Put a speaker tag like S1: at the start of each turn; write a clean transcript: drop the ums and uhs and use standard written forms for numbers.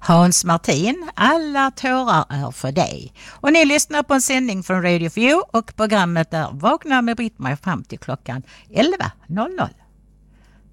S1: Hans Martin, alla tårar är för dig. Och ni lyssnar på en sändning från Radio 4 och programmet är Vakna med Britt-Marie fram till klockan 11.00.